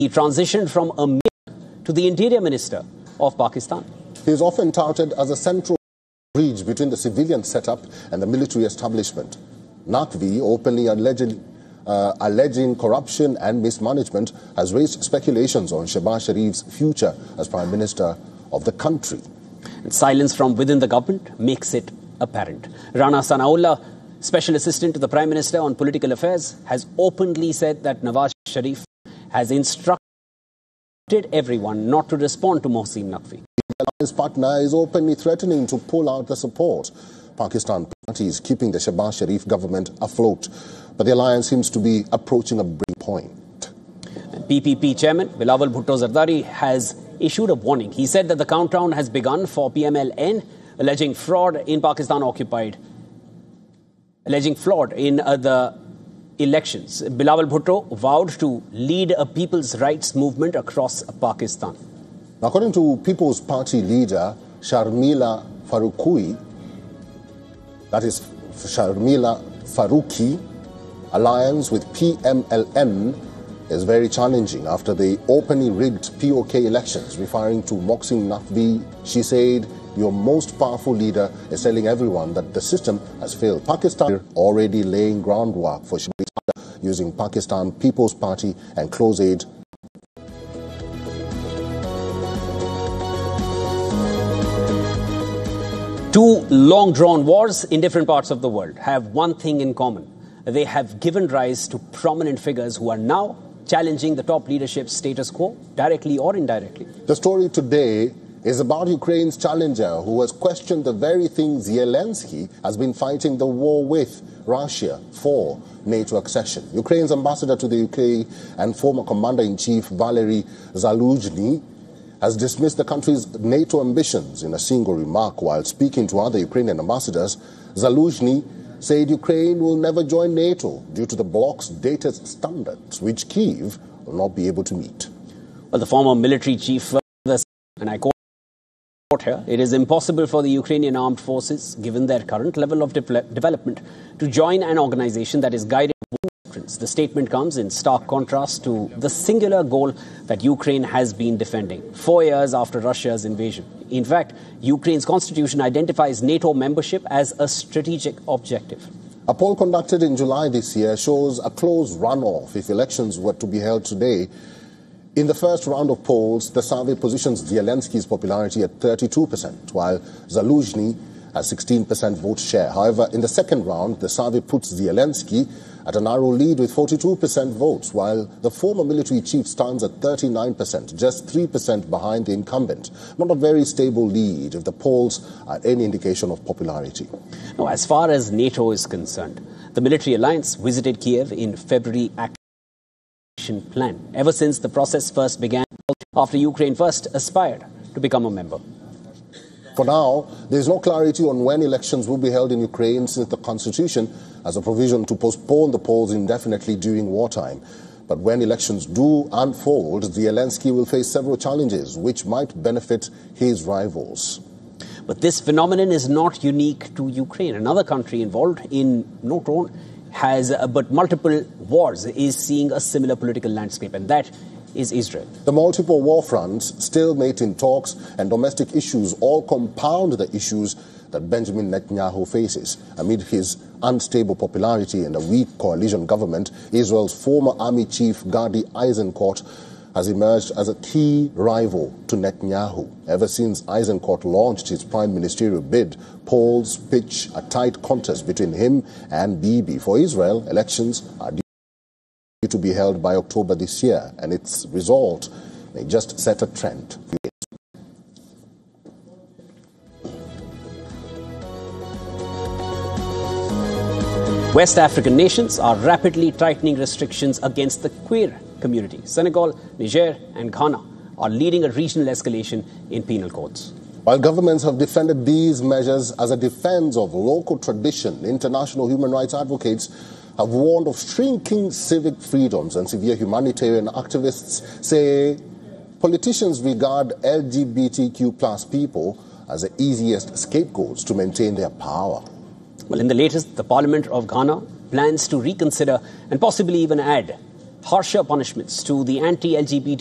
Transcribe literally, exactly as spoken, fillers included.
He transitioned from a mayor to the Interior Minister of Pakistan. He is often touted as a central bridge between the civilian setup and the military establishment. Naqvi, openly alleged, uh, alleging corruption and mismanagement, has raised speculations on Shehbaz Sharif's future as Prime Minister of the country. And silence from within the government makes it apparent. Rana Sanaullah, Special Assistant to the Prime Minister on Political Affairs, has openly said that Nawaz Sharif has instructed everyone not to respond to Mohsin Naqvi. The alliance partner is openly threatening to pull out the support. Pakistan Party is keeping the Shehbaz Sharif government afloat, but the alliance seems to be approaching a breaking point. And P P P Chairman Bilawal Bhutto Zardari has issued a warning. He said that the countdown has begun for P M L N, alleging fraud in Pakistan occupied, alleging fraud in uh, the elections. Bilawal Bhutto vowed to lead a people's rights movement across Pakistan. According to People's Party leader Sharmila Farooqui, that is Sharmila Farooqi, alliance with P M L N is very challenging after the openly rigged P O K elections. Referring to Mohsin Naqvi, she said, "Your most powerful leader is telling everyone that the system has failed." Pakistan already laying groundwork for using Pakistan People's Party and close aid. Two long-drawn wars in different parts of the world have one thing in common. They have given rise to prominent figures who are now challenging the top leadership status quo, directly or indirectly. The story today is about Ukraine's challenger who has questioned the very thing Zelensky has been fighting the war with, Russia, for NATO accession. Ukraine's ambassador to the U K and former commander-in-chief Valery Zaluzhny has dismissed the country's NATO ambitions in a single remark. While speaking to other Ukrainian ambassadors, Zaluzhny said Ukraine will never join NATO due to the bloc's dated standards, which Kyiv will not be able to meet. Well, the former military chief, and I quote here, "It is impossible for the Ukrainian armed forces, given their current level of de- development, to join an organization that is guided by doctrines." The statement comes in stark contrast to the singular goal that Ukraine has been defending four years after Russia's invasion. In fact, Ukraine's constitution identifies NATO membership as a strategic objective. A poll conducted in July this year shows a close runoff if elections were to be held today. In the first round of polls, the survey positions Zelensky's popularity at thirty-two percent, while Zaluzhny has sixteen percent vote share. However, in the second round, the survey puts Zelensky at a narrow lead with forty-two percent votes, while the former military chief stands at thirty-nine percent, just three percent behind the incumbent. Not a very stable lead if the polls are any indication of popularity. Now, as far as NATO is concerned, the military alliance visited Kiev in February action plan, ever since the process first began after Ukraine first aspired to become a member. For now, there is no clarity on when elections will be held in Ukraine, since the constitution has a provision to postpone the polls indefinitely during wartime. But when elections do unfold, Zelensky will face several challenges which might benefit his rivals. But this phenomenon is not unique to Ukraine. Another country involved in not only has uh, but multiple wars is seeing a similar political landscape, and that is Israel. The multiple war fronts, stalemate in talks, and domestic issues all compound the issues that Benjamin Netanyahu faces. Amid his unstable popularity and a weak coalition government, Israel's former army chief Gadi Eisenkot has emerged as a key rival to Netanyahu. Ever since Eisenkot launched his prime ministerial bid, polls pitch a tight contest between him and Bibi. For Israel, elections are due to be held by October this year, and its result may just set a trend. West African nations are rapidly tightening restrictions against the queer community. Senegal, Niger, and Ghana are leading a regional escalation in penal codes. While governments have defended these measures as a defense of local tradition, international human rights advocates have warned of shrinking civic freedoms, and severe humanitarian activists say politicians regard L G B T Q plus people as the easiest scapegoats to maintain their power. Well, in the latest, the Parliament of Ghana plans to reconsider and possibly even add harsher punishments to the anti-L G B T